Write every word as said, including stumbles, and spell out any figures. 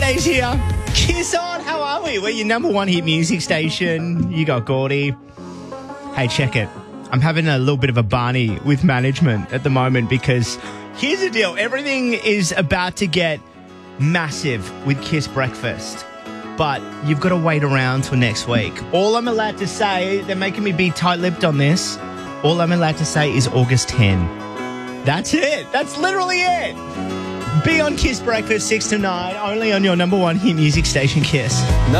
Monday's here. Kiss on, how are we? We're your number one hit music station. You got Gordy. Hey, check it. I'm having a little bit of a Barney with management at the moment because here's the deal. Everything is about to get massive with Kiss Breakfast, but you've got to wait around till next week. All I'm allowed to say, they're making me be tight-lipped on this, all I'm allowed to say is August tenth. That's it. That's literally it. Be on Kiss Breakfast, six to nine, only on your number one hit music station, Kiss.